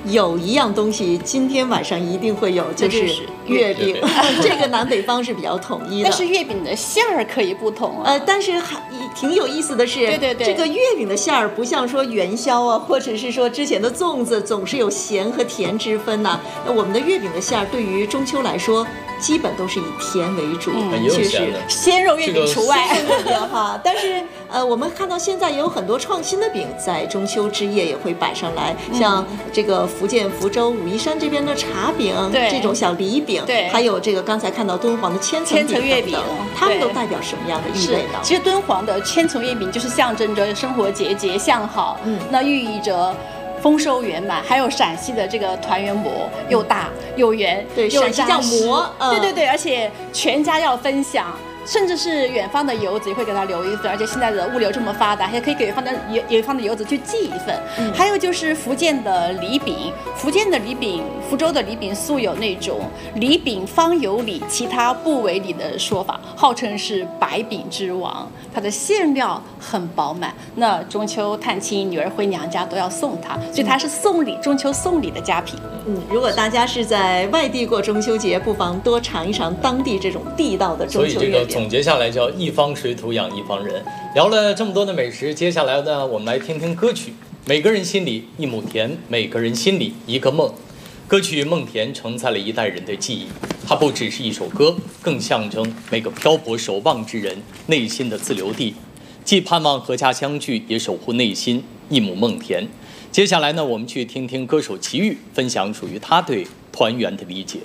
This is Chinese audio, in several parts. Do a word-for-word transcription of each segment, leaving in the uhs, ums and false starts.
有一样东西今天晚上一定会有，就是月饼。这个南北方是比较统一的， 但是月饼的馅儿可以不同啊。 呃，但是还挺有意思的是， 对对对， 这个月饼的馅儿不像说元宵啊，或者是说之前的粽子总是有咸和甜之分呐、啊。那我们的月饼的馅儿对于中秋来说，基本都是以甜为主， 嗯、 确实鲜肉月饼除外。 这个哈，但是呃，我们看到现在也有很多创新的饼在中秋之夜也会摆上来， 嗯、 像这个福建福州武夷山这边的茶饼， 对这种小梨饼， 对， 还有这个刚才看到敦煌的千层饼月饼， 它们都代表什么样的意味呢？ 其实敦煌的千层月饼就是象征着生活节节向好，嗯，那寓意着丰收圆满。还有陕西的这个团圆馍，又大又圆， 对，陕西叫馍， 嗯、对对对，而且全家要分享。甚至是远方的游子也会给他留一份，而且现在的物流这么发达，还可以给远方的远方的游子去寄一份。嗯、还有就是福建的梨饼，福建的梨饼，福州的梨饼素有那种梨饼方有理，其他不为理的说法，号称是百饼之王。它的馅料很饱满，那中秋探亲，女儿回娘家都要送它，所以它是送礼，中秋送礼的佳品。 嗯，如果大家是在外地过中秋节，不妨多尝一尝当地这种地道的中秋月饼。 总结下来叫一方水土养一方人。聊了这么多的美食，接下来呢，我们来听听歌曲。每个人心里一亩田，每个人心里一个梦。歌曲《梦田》承载了一代人的记忆，它不只是一首歌，更象征每个漂泊守望之人内心的自留地，既盼望阖家相聚，也守护内心一亩梦田。接下来呢，我们去听听歌手齐豫分享属于他对团圆的理解。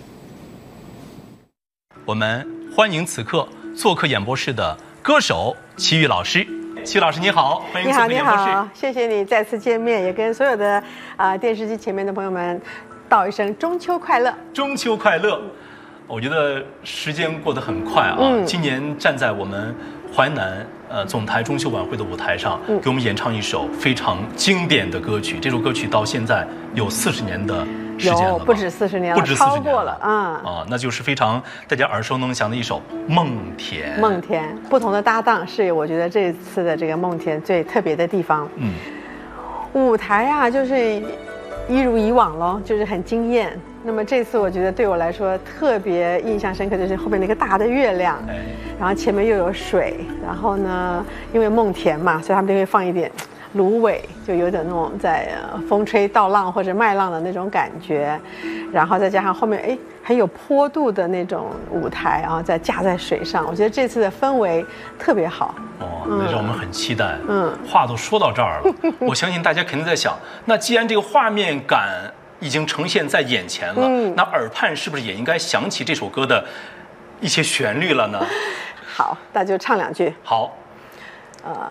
我们欢迎此刻做客演播室的歌手齐豫老师。齐豫老师你好，欢迎做客演播室。 你好，你好，谢谢你再次见面，也跟所有的啊、呃、电视机前面的朋友们道一声中秋快乐。 中秋快乐！我觉得时间过得很快啊。嗯、今年站在我们淮南呃总台中秋晚会的舞台上，嗯、给我们演唱一首非常经典的歌曲。这首歌曲到现在有四十年的时间了， 不止四十年了， 不止四十年了， 超过了啊、 嗯、啊，那就是非常大家耳熟能详的一首《梦田》。 梦田不同的搭档是我觉得这次的这个梦田最特别的地方。嗯，舞台啊，就是一如以往咯，就是很惊艳。那么这次我觉得对我来说特别印象深刻，就是后面那个大的月亮，哎、然后前面又有水，然后呢，因为梦田嘛，所以他们就会放一点芦苇，就有点那种在风吹稻浪或者麦浪的那种感觉，然后再加上后面哎很有坡度的那种舞台，然后再架在水上，我觉得这次的氛围特别好。 哦，那让我们很期待。嗯，话都说到这儿了，我相信大家肯定在想，那既然这个画面感已经呈现在眼前了，嗯、那耳畔是不是也应该响起这首歌的一些旋律了呢？ 好，那就唱两句。 好。 呃，